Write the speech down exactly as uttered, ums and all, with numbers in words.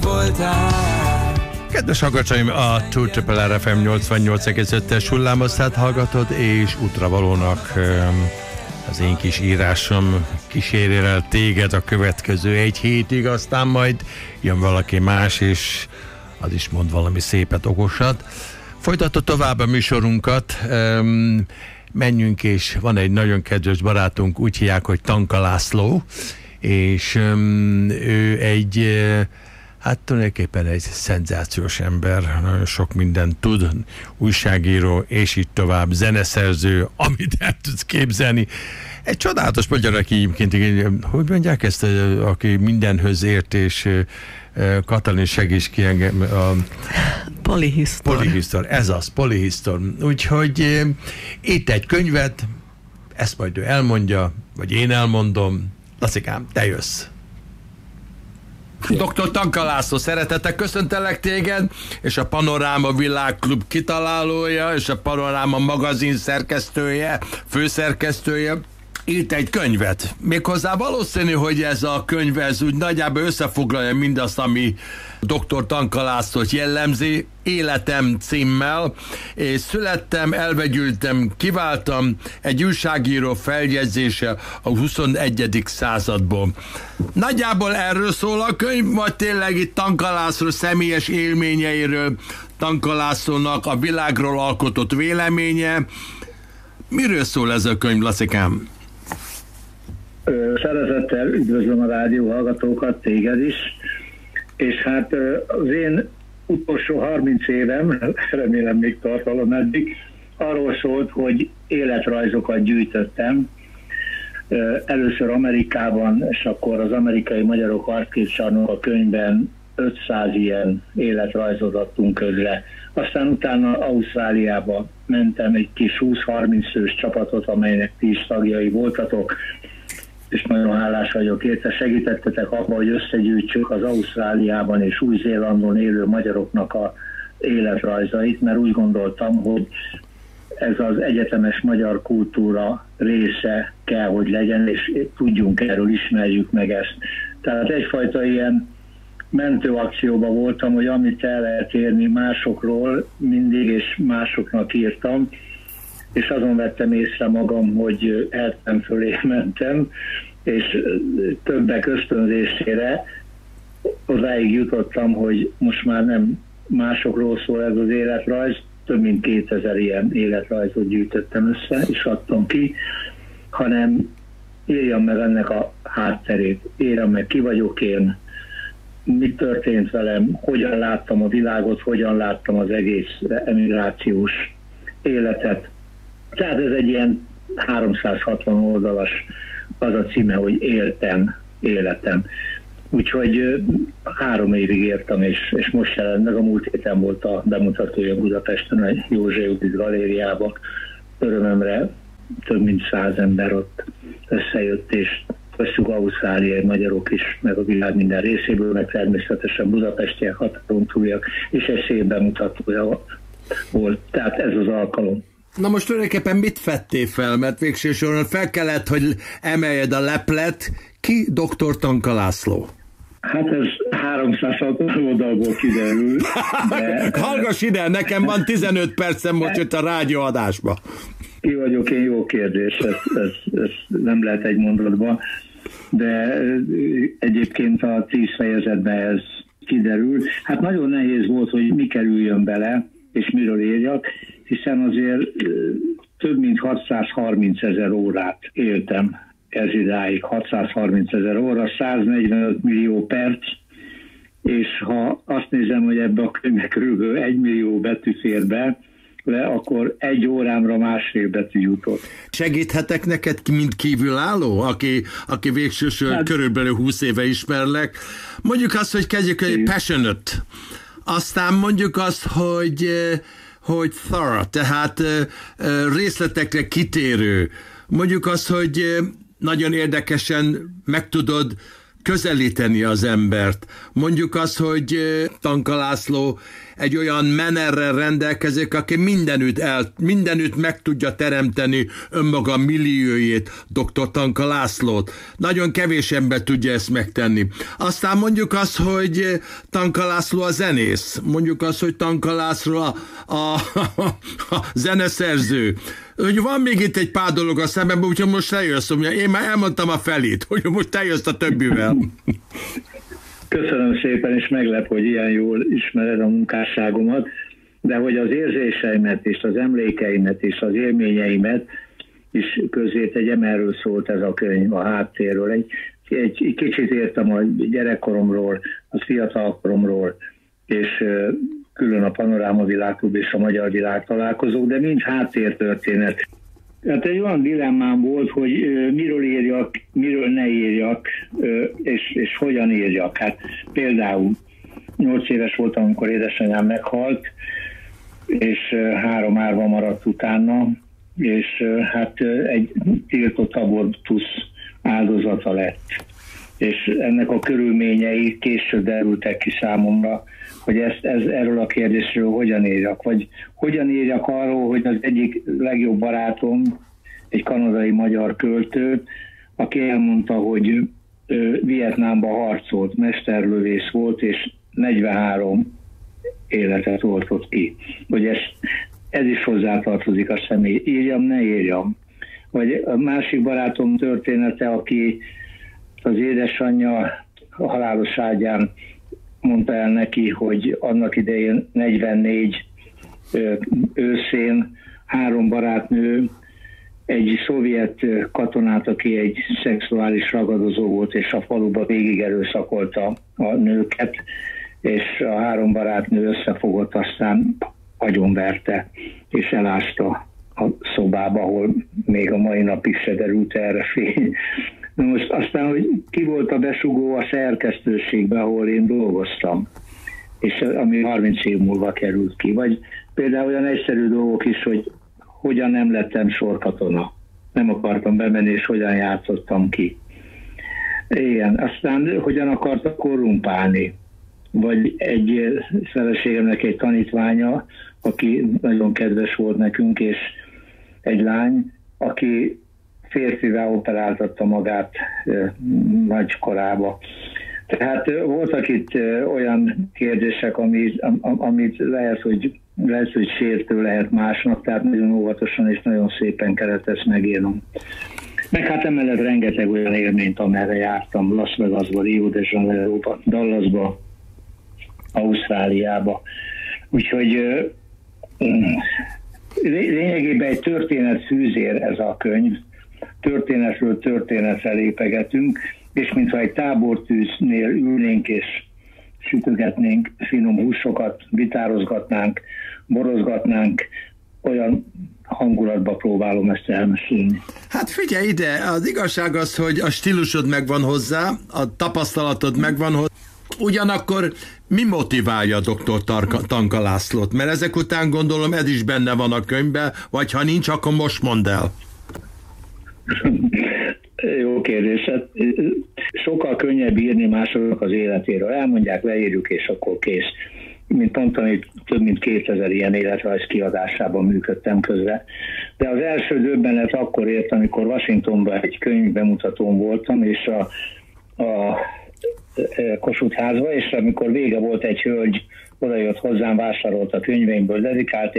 voltál. Kedves hallgatóim, a Two Triple R F M nyolcvannyolc egész ötös hullámoszát hallgatod, és útravalónak az én kis írásom kísérjen el téged a következő egy hétig, aztán majd jön valaki más, és az is mond valami szépet, okosat. Folytatod tovább a műsorunkat, menjünk, és van egy nagyon kedves barátunk, úgy hívják, hogy Tanka László, és ő egy, hát tulajdonképpen egy szenzációs ember, nagyon sok mindent tud, újságíró, és így tovább, zeneszerző, amit el tudsz képzelni. Egy csodálatos magyar, aki egyébként, hogy mondják ezt, aki mindenhöz ért, és Katalin, segíts ki engem. A Polihisztor. Polihisztor, ez az, Polihisztor. Úgyhogy itt egy könyvet, ezt majd ő elmondja, vagy én elmondom. Lacikám, te jössz. doktor Tanka László, szeretettel köszöntelek téged, és a Panoráma Világklub kitalálója, és a Panoráma magazin szerkesztője, főszerkesztője, írt egy könyvet. Méghozzá valószínű, hogy ez a könyv ez úgy nagyjából összefoglalja mindazt, ami doktor Tanka Lászlót jellemzi, Életem címmel, és születtem, elvegyültem, kiváltam egy újságíró feljegyzéssel a huszonegyedik századból. Nagyjából erről szól a könyv, vagy tényleg itt Tanka László személyes élményeiről, Tanka Lászlónak a világról alkotott véleménye. Miről szól ez a könyv, Lacikám? Szeretettel üdvözlöm a rádió hallgatókat, téged is, és hát az én utolsó harminc évem, remélem még tartalom eddig, arról szólt, hogy életrajzokat gyűjtöttem, először Amerikában, és akkor az Amerikai Magyarok Arcképcsarnok a könyvben ötszáz ilyen életrajzot adtunk közre. Aztán utána Ausztráliába mentem egy kis húsz-harminc fős csapatot, amelynek ti is tagjai voltatok, és nagyon hálás vagyok érte, segítettetek abban, hogy összegyűjtsük az Ausztráliában és Új-Zélandon élő magyaroknak a életrajzait, mert úgy gondoltam, hogy ez az egyetemes magyar kultúra része kell, hogy legyen, és tudjunk erről, ismerjük meg ezt. Tehát egyfajta ilyen mentőakcióban voltam, hogy amit el lehet érni másokról, mindig és másoknak írtam, és azon vettem észre magam, hogy eltem fölé mentem, és többek ösztönzésére odáig jutottam, hogy most már nem másokról szól ez az életrajz, több mint kétezer ilyen életrajzot gyűjtöttem össze, és adtam ki, hanem írjam meg ennek a hátterét, írjam meg, ki vagyok én, mi történt velem, hogyan láttam a világot, hogyan láttam az egész emigrációs életet. Tehát ez egy ilyen háromszázhatvan oldalas, az a címe, hogy Éltem, életem. Úgyhogy három évig értem, és, és most jelent meg, a múlt héten volt a bemutatója Budapesten, a József Judit galériában. Örömömre több mint száz ember ott összejött, és köztük ausztráliai magyarok is, meg a világ minden részéből, meg természetesen budapestiek, határon túliak, és egy szép bemutatója volt. Tehát ez az alkalom. Na most tulajdonképpen mit fettél fel? Mert végső soron fel kellett, hogy emeljed a leplet. Ki doktor Tanka László? Hát ez háromszázhatvan oldalból kiderül. De... Hallgass ide, nekem van tizenöt percem most itt a rádióadásba. Ki vagyok én, jó kérdés, ez, ez, ez nem lehet egy mondatban, de egyébként a tíz fejezetben ez kiderül. Hát nagyon nehéz volt, hogy mi kerüljön bele, és miről írjak, hiszen azért több mint hatszázharmincezer órát éltem ez idáig, hatszázharmincezer óra, száznegyvenöt millió perc, és ha azt nézem, hogy ebbe a könyvbe körülbelül egy millió betű fér be, le, akkor egy órámra másfél betű jutott. Segíthetek neked, mint kívülálló, aki, aki végsősorban hát, körülbelül húsz éve ismerlek. Mondjuk azt, hogy kezdjük egy passionate. Aztán mondjuk azt, hogy, hogy thorough, tehát részletekre kitérő. Mondjuk azt, hogy nagyon érdekesen meg tudod közelíteni az embert. Mondjuk azt, hogy Tanka László egy olyan menerrel rendelkezik, aki mindenütt, el, mindenütt meg tudja teremteni önmaga milliójét, doktor Tanka Lászlót. Nagyon kevés ember tudja ezt megtenni. Aztán mondjuk azt, hogy Tanka László a zenész. Mondjuk azt, hogy Tanka László a, a, a, a zeneszerző. Hogy van még itt egy pár dolog a szememben, úgyhogy most lejössz, én már elmondtam a felét, hogy most te jössz a többivel. Köszönöm szépen, és meglep, hogy ilyen jól ismered a munkásságomat, de hogy az érzéseimet és az emlékeimet és az élményeimet is közzétegyem, erről szólt ez a könyv, a háttérről. Egy, egy, egy kicsit értem a gyerekkoromról, a fiatalkoromról, és külön a Panoráma Világklub és a Magyar Világ találkozók, de mind háttértörténet. Hát egy olyan dilemmám volt, hogy miről írjak, miről ne írjak, és, és hogyan írjak. Hát például nyolc éves voltam, amikor édesanyám meghalt, és három árva maradt utána, és hát egy tiltott abortusz áldozata lett. És ennek a körülményei később derültek ki számomra, hogy ezt, ez, erről a kérdésről hogyan írjak, vagy hogyan írjak arról, hogy az egyik legjobb barátom, egy kanadai magyar költő, aki elmondta, hogy ö, Vietnámban harcolt, mesterlövész volt, és negyvenhárom életet oltott ki. Hogy ez, ez is hozzátartozik a személy. Írjam, ne írjam. Vagy a másik barátom története, aki az édesanyja halálos ágyán mondta el neki, hogy annak idején negyvennégy őszén három barátnő egy szovjet katonát, aki egy szexuális ragadozó volt, és a faluba végig erőszakolta a nőket, és a három barátnő összefogott, aztán agyonverte, és elásta a szobába, ahol még a mai napig se derült erre fény. Na most aztán, hogy ki volt a besugó a szerkesztőségbe, ahol én dolgoztam, és ami harminc év múlva került ki. Vagy például olyan egyszerű dolgok is, hogy hogyan nem lettem sorkatona. Nem akartam bemenni, és hogyan játszottam ki. Igen, aztán hogyan akartak korrumpálni. Vagy egy feleségemnek egy tanítványa, aki nagyon kedves volt nekünk, és egy lány, aki férfivá operáltatta magát e, nagy korába. Tehát e, voltak itt e, olyan kérdések, amit, amit lehet, hogy, lehet, hogy sértő lehet másnak, tehát nagyon óvatosan és nagyon szépen kellett ezt megírnom. Meg hát emellett rengeteg olyan élményt, amerre jártam, Las Vegasba, Rio de Janeiroba, Dallasba, Ausztráliába. Úgyhogy e, lényegében egy történetfűzér ez a könyv, történetről történetre lépegetünk, és mintha egy tábortűznél ülnénk és sütögetnénk finom húsokat, vitározgatnánk, borozgatnánk, olyan hangulatba próbálom ezt elmesélni. Hát figyelj ide, az igazság az, hogy a stílusod megvan hozzá, a tapasztalatod megvan hozzá, ugyanakkor mi motiválja doktor Tanka Lászlót? Mert ezek után gondolom ez is benne van a könyvben, vagy ha nincs, akkor most mondd el. Jó kérdés. Sokkal könnyebb írni másoknak az életéről. Elmondják, leírjuk, és akkor kész. Mint mondtam, itt több mint kétezer ilyen életrajz kiadásában működtem közre. De az első döbbenet akkor ért, amikor Washingtonban egy könyvbemutatón voltam, és a, a Kossuth házba, és amikor vége volt, egy hölgy odajött hozzám, vásárolt a könyveimből, dedikált